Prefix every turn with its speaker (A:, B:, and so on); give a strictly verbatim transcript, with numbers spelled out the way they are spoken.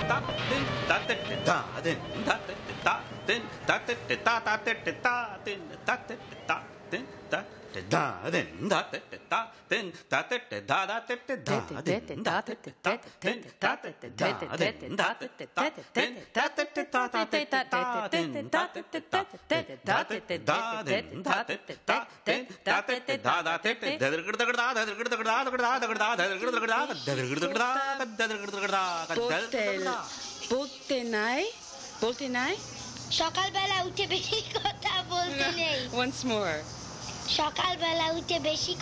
A: বলতে নাই বলতে নাই
B: সকালবেলা উঠে বেশি কথা বলতে নেই
A: once more
B: সকালবেলা উঠে বেশি